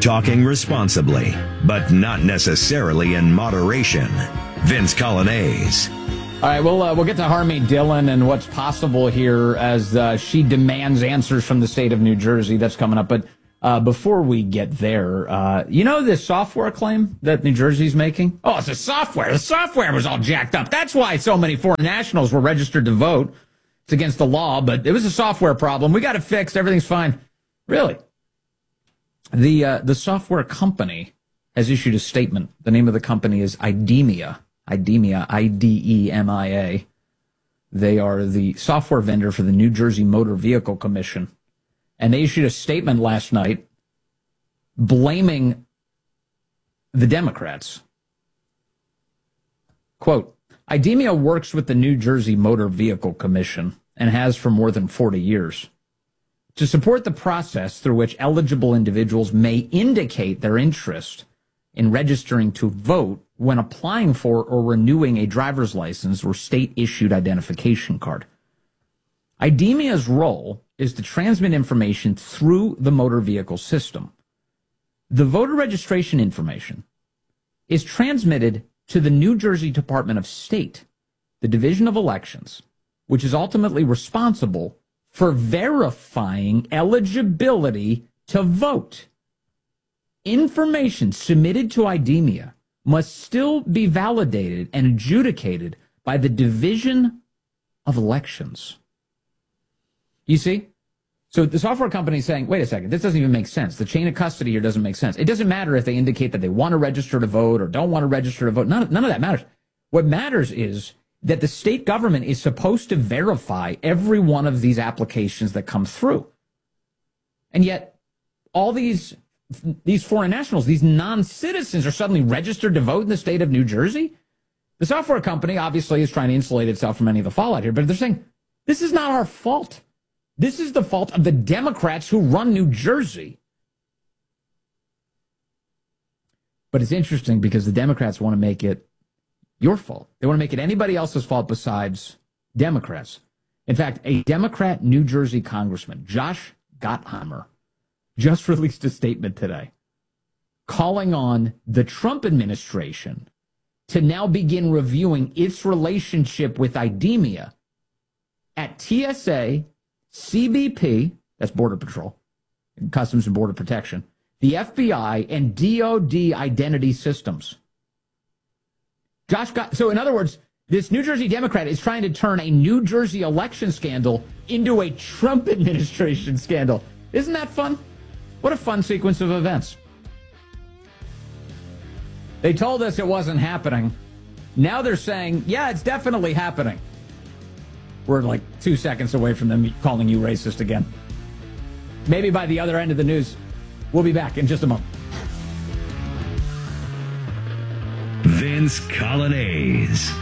talking responsibly, but not necessarily in moderation. Vince Colonnese. All right, we'll get to Harmie Dillon and what's possible here as she demands answers from the state of New Jersey. That's coming up. But before we get there, you know this software claim that New Jersey's making? Oh, it's the software. The software was all jacked up. That's why so many foreign nationals were registered to vote. It's against the law, but it was a software problem. We got it fixed. Everything's fine. Really? The software company has issued a statement. The name of the company is IDEMIA. IDEMIA, I-D-E-M-I-A. They are the software vendor for the New Jersey Motor Vehicle Commission. And they issued a statement last night blaming the Democrats. Quote, IDEMIA works with the New Jersey Motor Vehicle Commission and has for more than 40 years to support the process through which eligible individuals may indicate their interest in registering to vote when applying for or renewing a driver's license or state-issued identification card. IDEMIA's role is to transmit information through the motor vehicle system. The voter registration information is transmitted to the New Jersey Department of State, the Division of Elections, which is ultimately responsible for verifying eligibility to vote. Information submitted to IDEMIA must still be validated and adjudicated by the Division of Elections. You see? So the software company is saying, wait a second, this doesn't even make sense. The chain of custody here doesn't make sense. It doesn't matter if they indicate that they want to register to vote or don't want to register to vote. None of that matters. What matters is that the state government is supposed to verify every one of these applications that come through. And yet, all these foreign nationals, these non-citizens are suddenly registered to vote in the state of New Jersey? The software company obviously is trying to insulate itself from any of the fallout here, but they're saying, this is not our fault. This is the fault of the Democrats who run New Jersey. But it's interesting because the Democrats want to make it your fault. They want to make it anybody else's fault besides Democrats. In fact, a Democrat New Jersey congressman, Josh Gottheimer, just released a statement today calling on the Trump administration to now begin reviewing its relationship with IDEMIA at TSA, CBP, that's Border Patrol, Customs and Border Protection, the FBI, and DOD identity systems. So in other words, this New Jersey Democrat is trying to turn a New Jersey election scandal into a Trump administration scandal. Isn't that fun? What a fun sequence of events. They told us it wasn't happening. Now they're saying, yeah, it's definitely happening. We're like 2 seconds away from them calling you racist again. Maybe by the other end of the news. We'll be back in just a moment. Vince Colonnese.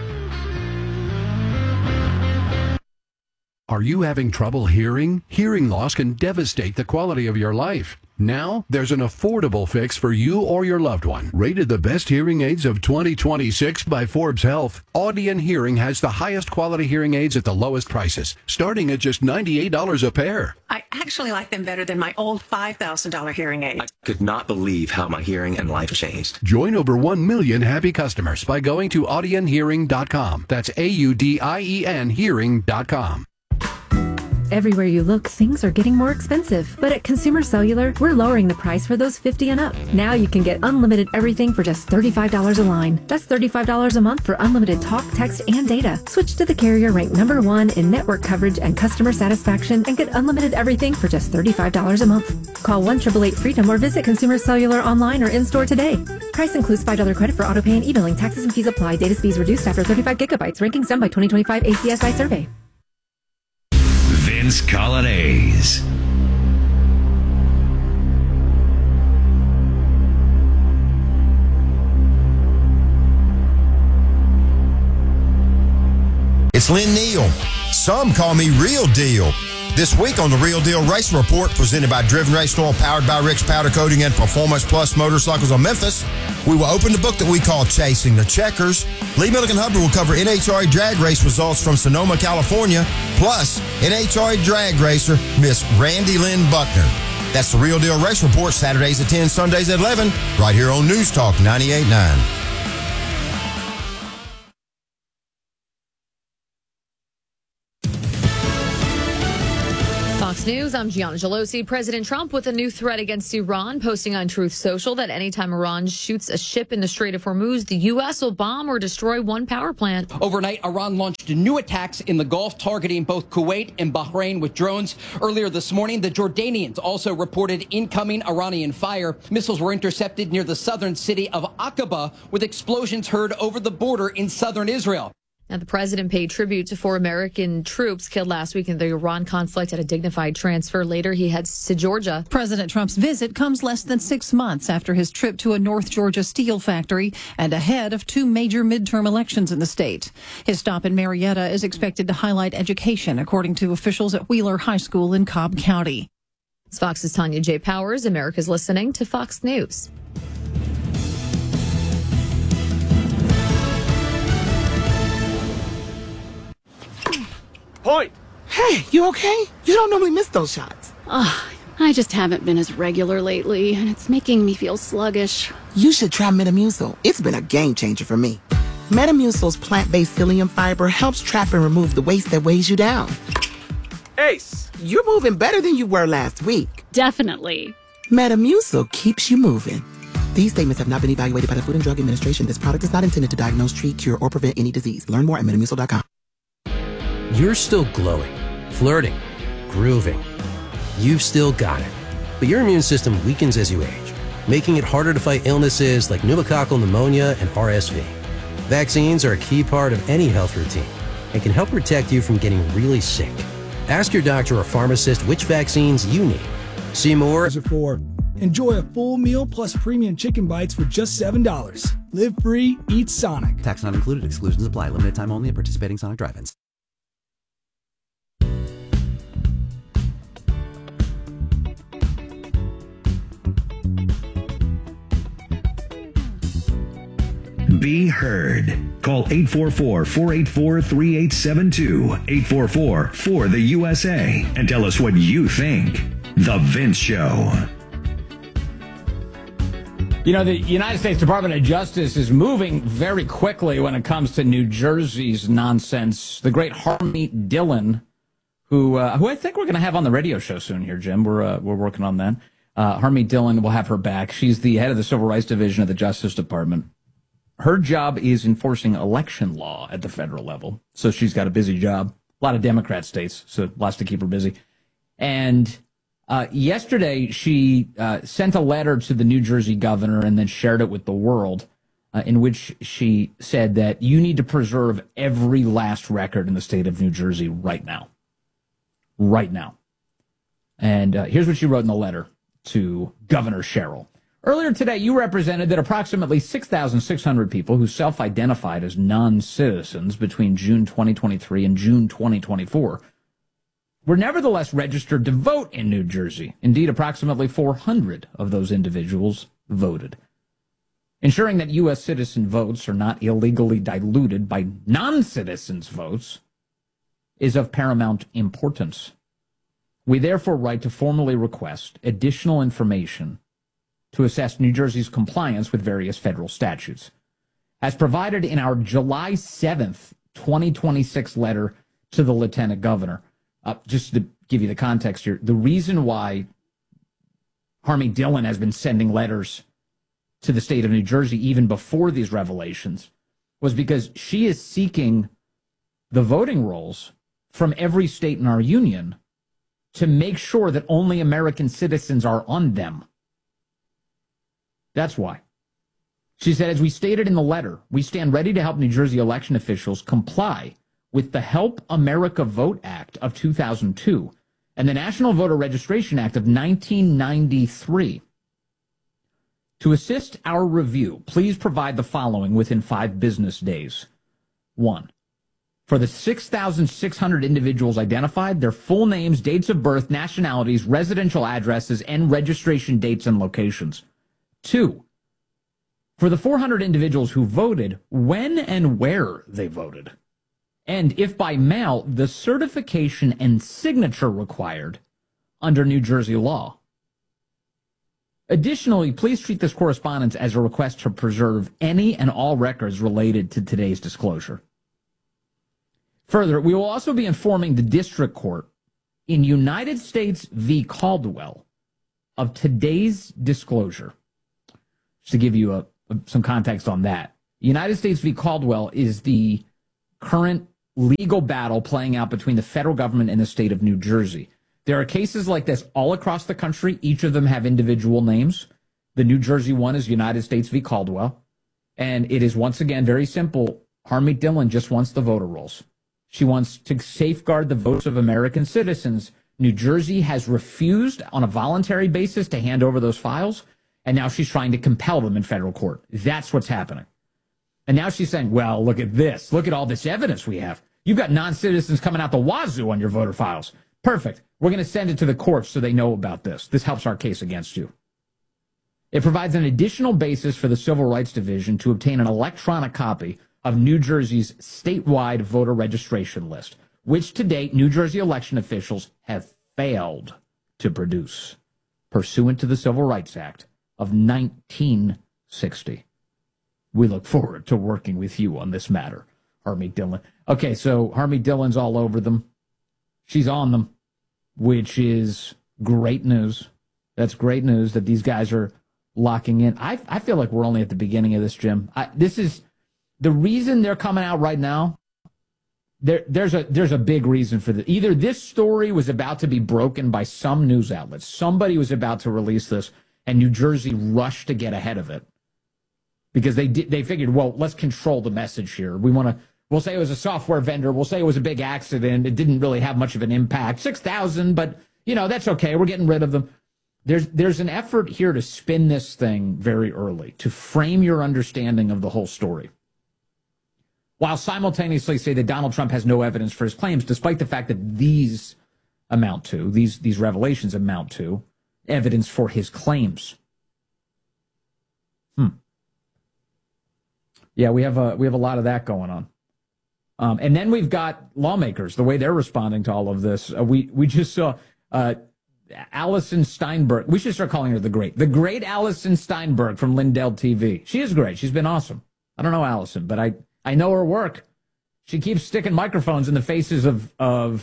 Are you having trouble hearing? Hearing loss can devastate the quality of your life. Now, there's an affordable fix for you or your loved one. Rated the best hearing aids of 2026 by Forbes Health, Audion Hearing has the highest quality hearing aids at the lowest prices, starting at just $98 a pair. I actually like them better than my old $5,000 hearing aid. I could not believe how my hearing and life changed. Join over 1 million happy customers by going to audionhearing.com. That's AUDIEN hearing.com. Everywhere you look, things are getting more expensive. But at Consumer Cellular, we're lowering the price for those 50 and up. Now you can get unlimited everything for just $35 a line. That's $35 a month for unlimited talk, text, and data. Switch to the carrier ranked #1 in network coverage and customer satisfaction and get unlimited everything for just $35 a month. Call 1-888-FREEDOM or visit Consumer Cellular online or in-store today. Price includes $5 credit for autopay and e-billing. Taxes and fees apply. Data speeds reduced after 35 gigabytes. Rankings done by 2025 ACSI survey. Vince Colonnese. It's Lynn Neal. Some call me Real Deal. This week on the Real Deal Race Report, presented by Driven Racing Oil, powered by Rick's Powder Coating and Performance Plus Motorcycles of Memphis, we will open the book that we call Chasing the Checkers. Lee Milligan Hubbard will cover NHRA drag race results from Sonoma, California, plus NHRA drag racer Miss Randy Lynn Buckner. That's the Real Deal Race Report, Saturdays at 10, Sundays at 11, right here on News Talk 98.9. Fox News, I'm Gianna Gelosi. President Trump with a new threat against Iran, posting on Truth Social that anytime Iran shoots a ship in the Strait of Hormuz, the U.S. will bomb or destroy one power plant. Overnight, Iran launched new attacks in the Gulf, targeting both Kuwait and Bahrain with drones. Earlier this morning, the Jordanians also reported incoming Iranian fire. Missiles were intercepted near the southern city of Aqaba, with explosions heard over the border in southern Israel. Now, the president paid tribute to 4 American troops killed last week in the Iran conflict at a dignified transfer. Later, he heads to Georgia. President Trump's visit comes less than 6 months after his trip to a North Georgia steel factory and ahead of 2 major midterm elections in the state. His stop in Marietta is expected to highlight education, according to officials at Wheeler High School in Cobb County. It's Fox's Tanya J. Powers. America's listening to Fox News. Point. Hey, you okay? You don't normally miss those shots. I just haven't been as regular lately, and it's making me feel sluggish. You should try Metamucil. It's been a game changer for me. Metamucil's plant-based psyllium fiber helps trap and remove the waste that weighs you down. Ace, you're moving better than you were last week. Definitely. Metamucil keeps you moving. These statements have not been evaluated by the Food and Drug Administration. This product is not intended to diagnose, treat, cure, or prevent any disease. Learn more at metamucil.com. You're still glowing, flirting, grooving. You've still got it. But your immune system weakens as you age, making it harder to fight illnesses like pneumococcal pneumonia and RSV. Vaccines are a key part of any health routine and can help protect you from getting really sick. Ask your doctor or pharmacist which vaccines you need. See more. Enjoy a full meal plus premium chicken bites for just $7. Live free, eat Sonic. Tax not included. Exclusions apply. Limited time only at participating Sonic drive-ins. Be heard. Call 844-484-3872, 844-4-the-USA, and tell us what you think. The Vince Show. You know, the United States Department of Justice is moving very quickly when it comes to New Jersey's nonsense. The great Harmeet Dillon, who I think we're going to have on the radio show soon here, Jim. We're working on that. Harmeet Dillon, we'll have her back. She's the head of the Civil Rights Division of the Justice Department. Her job is enforcing election law at the federal level, so she's got a busy job. A lot of Democrat states, so lots to keep her busy. And yesterday, she sent a letter to the New Jersey governor and then shared it with the world, in which she said that you need to preserve every last record in the state of New Jersey right now. Right now. And here's what she wrote in the letter to Governor Sherrill. Earlier today, you represented that approximately 6,600 people who self-identified as non-citizens between June 2023 and June 2024 were nevertheless registered to vote in New Jersey. Indeed, approximately 400 of those individuals voted. Ensuring that U.S. citizen votes are not illegally diluted by non-citizens' votes is of paramount importance. We therefore write to formally request additional information to assess New Jersey's compliance with various federal statutes. As provided in our July 7th, 2026 letter to the Lieutenant Governor, just to give you the context here, the reason why Harmeet Dillon has been sending letters to the state of New Jersey even before these revelations was because she is seeking the voting rolls from every state in our union to make sure that only American citizens are on them. That's why. She said, as we stated in the letter, we stand ready to help New Jersey election officials comply with the Help America Vote Act of 2002 and the National Voter Registration Act of 1993. To assist our review, please provide the following within 5 business days. 1. For the 6,600 individuals identified, their full names, dates of birth, nationalities, residential addresses, and registration dates and locations. 2, for the 400 individuals who voted, when and where they voted. And if by mail, the certification and signature required under New Jersey law. Additionally, please treat this correspondence as a request to preserve any and all records related to today's disclosure. Further, we will also be informing the district court in United States v. Caldwell of today's disclosure. Just to give you some context on that. United States v. Caldwell is the current legal battle playing out between the federal government and the state of New Jersey. There are cases like this all across the country. Each of them have individual names. The New Jersey one is United States v. Caldwell. And it is, once again, very simple. Harmeet Dillon just wants the voter rolls. She wants to safeguard the votes of American citizens. New Jersey has refused on a voluntary basis to hand over those files, and now she's trying to compel them in federal court. That's what's happening. And now she's saying, well, look at this. Look at all this evidence we have. You've got non-citizens coming out the wazoo on your voter files. Perfect. We're going to send it to the courts so they know about this. This helps our case against you. It provides an additional basis for the Civil Rights Division to obtain an electronic copy of New Jersey's statewide voter registration list, which to date New Jersey election officials have failed to produce, pursuant to the Civil Rights Act of 1960. We look forward to working with you on this matter, Harmeet Dillon. Okay, so Harmeet Dillon's all over them. She's on them, which is great news. That's great news that these guys are locking in. I feel like we're only at the beginning of this, Jim. This is the reason they're coming out right now. There's a big reason for this. Either this story was about to be broken by some news outlet. Somebody was about to release this, and New Jersey rushed to get ahead of it because they figured, well, let's control the message here. We'll say it was a software vendor. We'll say it was a big accident. It didn't really have much of an impact. 6,000, but, that's okay. We're getting rid of them. There's an effort here to spin this thing very early, to frame your understanding of the whole story, while simultaneously say that Donald Trump has no evidence for his claims, despite the fact that these revelations amount to evidence for his claims. Yeah, we have a lot of that going on. And then we've got lawmakers, the way they're responding to all of this. We just saw Allison Steinberg. We should start calling her the great Allison Steinberg from Lindell TV. She is great. She's been awesome. I don't know Allison, but I know her work. She keeps sticking microphones in the faces of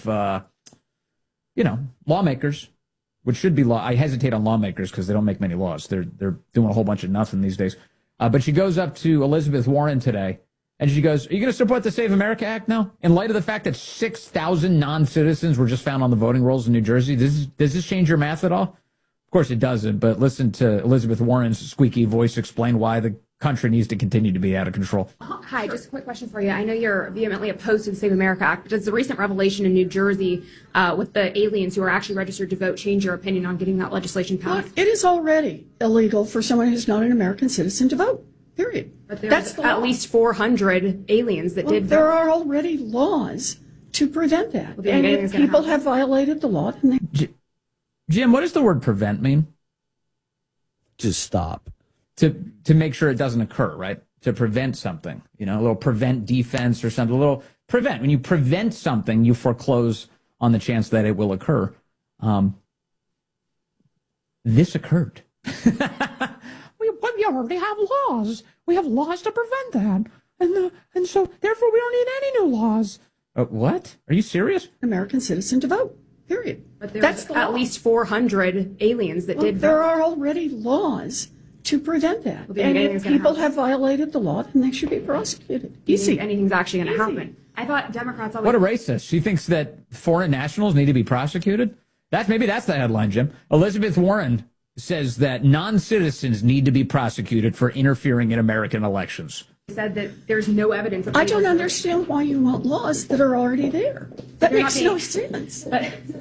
lawmakers, which should be law. I hesitate on lawmakers because they don't make many laws. They're doing a whole bunch of nothing these days. But she goes up to Elizabeth Warren today, and she goes, are you going to support the Save America Act now? In light of the fact that 6,000 non-citizens were just found on the voting rolls in New Jersey, does this change your math at all? Of course it doesn't, but listen to Elizabeth Warren's squeaky voice explain why the country needs to continue to be out of control. Hi, just a quick question for you. I know you're vehemently opposed to the Save America Act, but does the recent revelation in New Jersey with the aliens who are actually registered to vote change your opinion on getting that legislation passed? Look, it is already illegal for someone who's not an American citizen to vote, period. But there's at least 400 aliens that did vote. There are already laws to prevent that. Well, and if people have violated the law, then they... Jim, what does the word prevent mean? Just stop. To make sure it doesn't occur, right? To prevent something, a little prevent defense or something, a little prevent. When you prevent something, you foreclose on the chance that it will occur. This occurred. We already have laws. We have laws to prevent that. And so, therefore, we don't need any new laws. What? Are you serious? American citizen to vote, period. But there's at least 400 aliens that did vote. There are already laws to prevent that. Well, and if people have violated the law, then they should be prosecuted. Easy. Anything's actually going to happen. I thought Democrats always... What a racist. She thinks that foreign nationals need to be prosecuted? Maybe that's the headline, Jim. Elizabeth Warren says that non-citizens need to be prosecuted for interfering in American elections. Said that there's no evidence. I don't understand why you want laws that are already there. That makes no sense. But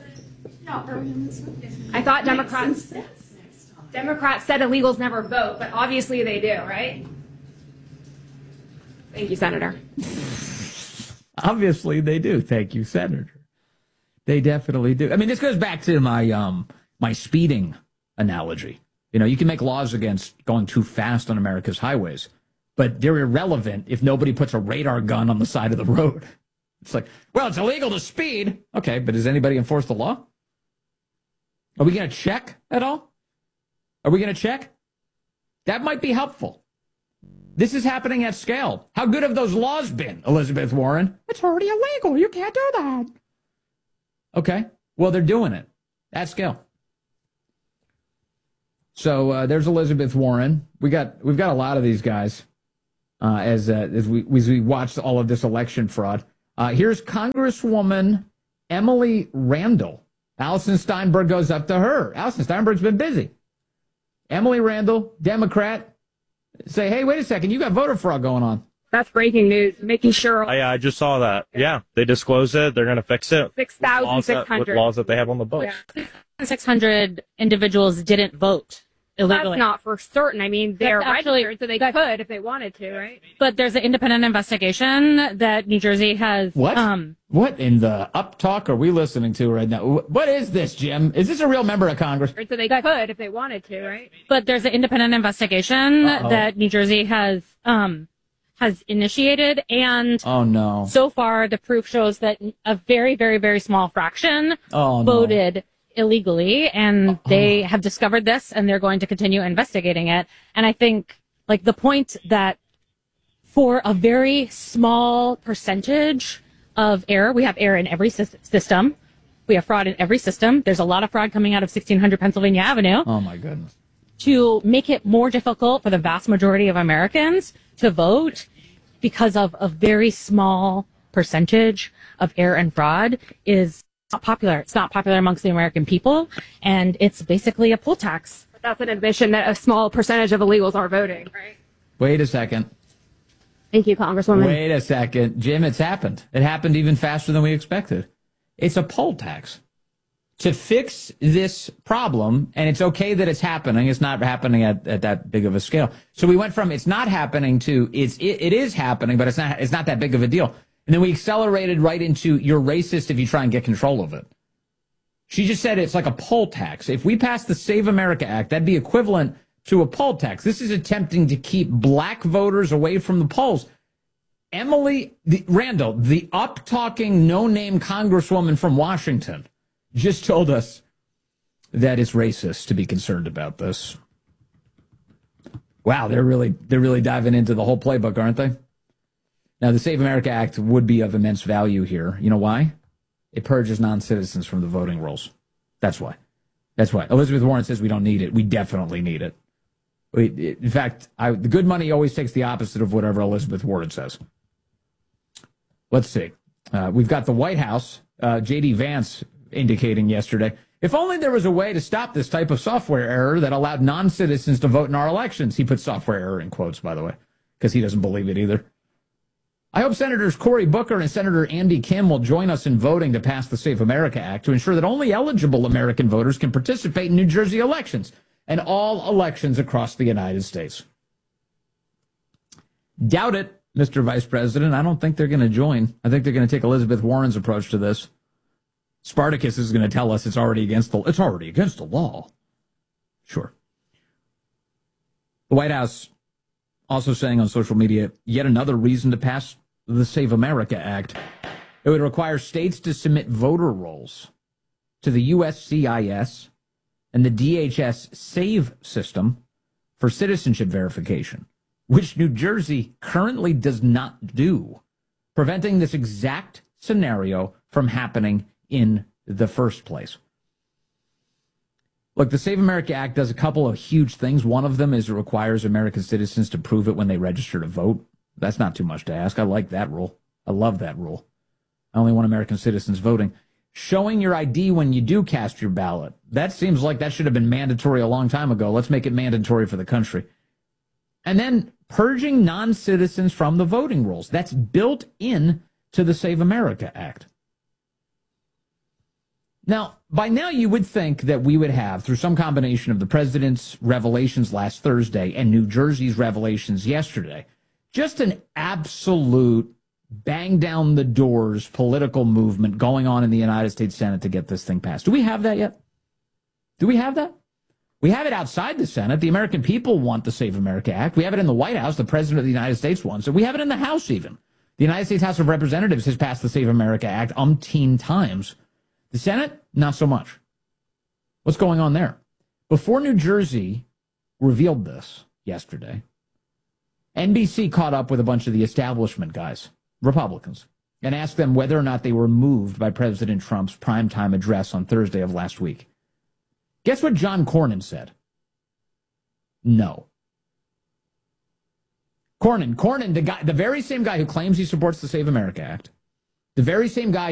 I thought Democrats said illegals never vote, but obviously they do, right? Thank you, Senator. Obviously they do. Thank you, Senator. They definitely do. I mean, this goes back to my speeding analogy. You can make laws against going too fast on America's highways, but they're irrelevant if nobody puts a radar gun on the side of the road. It's like, well, it's illegal to speed. Okay, but does anybody enforce the law? Are we going to check at all? Are we going to check? That might be helpful. This is happening at scale. How good have those laws been, Elizabeth Warren? It's already illegal. You can't do that. Okay. Well, they're doing it at scale. So there's Elizabeth Warren. We've got a lot of these guys as we watch all of this election fraud. Here's Congresswoman Emily Randall. Allison Steinberg goes up to her. Allison Steinberg's been busy. Emily Randall, Democrat, say, hey, wait a second, you got voter fraud going on. That's breaking news. Making sure. I just saw that. Yeah, they disclosed it. They're going to fix it. 6,600. With laws that they have on the books. Yeah. 600 individuals didn't vote illegally. That's not for certain. I mean, they're registered, so they could if they wanted to, right? But there's an independent investigation that New Jersey has. What? What in the uptalk are we listening to right now? What is this, Jim? Is this a real member of Congress? So they could if they wanted to, right? But there's an independent investigation that New Jersey has initiated, and so far the proof shows that a very, very, very small fraction voted illegally, and they have discovered this, and they're going to continue investigating it. And I think, like, the point that for a very small percentage of error, we have error in every system. We have fraud in every system. There's a lot of fraud coming out of 1600 Pennsylvania Avenue. Oh, my goodness. To make it more difficult for the vast majority of Americans to vote because of a very small percentage of error and fraud is not popular. It's not popular amongst the American people, and it's basically a poll tax. But that's an admission that a small percentage of illegals are voting, right? Wait a second. Thank you, Congresswoman. Wait a second. Jim, it's happened. It happened even faster than we expected. It's a poll tax. To fix this problem, and it's okay that it's happening, it's not happening at that big of a scale. So we went from it's not happening to it is happening, but it's not that big of a deal. And then we accelerated right into you're racist if you try and get control of it. She just said it's like a poll tax. If we pass the Save America Act, that'd be equivalent to a poll tax. This is attempting to keep black voters away from the polls. Emily Randall, the up-talking, no-name congresswoman from Washington, just told us that it's racist to be concerned about this. Wow, they're really diving into the whole playbook, aren't they? Now, the Save America Act would be of immense value here. You know why? It purges non-citizens from the voting rolls. That's why. That's why. Elizabeth Warren says we don't need it. We definitely need it. In fact, the good money always takes the opposite of whatever Elizabeth Warren says. Let's see. We've got the White House, J.D. Vance, indicating yesterday, if only there was a way to stop this type of software error that allowed non-citizens to vote in our elections. He put software error in quotes, by the way, because he doesn't believe it either. I hope Senators Cory Booker and Senator Andy Kim will join us in voting to pass the Save America Act to ensure that only eligible American voters can participate in New Jersey elections and all elections across the United States. Doubt it, Mr. Vice President. I don't think they're going to join. I think they're going to take Elizabeth Warren's approach to this. Spartacus is going to tell us it's already against the law. Sure. The White House also saying on social media, yet another reason to pass the Save America Act. It would require states to submit voter rolls to the USCIS and the DHS SAVE system for citizenship verification, which New Jersey currently does not do, preventing this exact scenario from happening in the first place. Look, the Save America Act does a couple of huge things. One of them is it requires American citizens to prove it when they register to vote. That's not too much to ask. I like that rule. I love that rule. I only want American citizens voting. Showing your ID when you do cast your ballot. That seems like that should have been mandatory a long time ago. Let's make it mandatory for the country. And then purging non-citizens from the voting rolls. That's built in to the Save America Act. Now, by now you would think that we would have, through some combination of the president's revelations last Thursday and New Jersey's revelations yesterday, just an absolute bang down the doors political movement going on in the United States Senate to get this thing passed. Do we have that yet? Do we have that? We have it outside the Senate. The American people want the Save America Act. We have it in the White House. The President of the United States wants it. We have it in the House even. The United States House of Representatives has passed the Save America Act umpteen times. The Senate, not so much. What's going on there? Before New Jersey revealed this yesterday. NBC caught up with a bunch of the establishment guys, Republicans, and asked them whether or not they were moved by President Trump's primetime address on Thursday of last week. Guess what John Cornyn said? No. Cornyn, the very same guy who claims he supports the Save America Act, the very same guy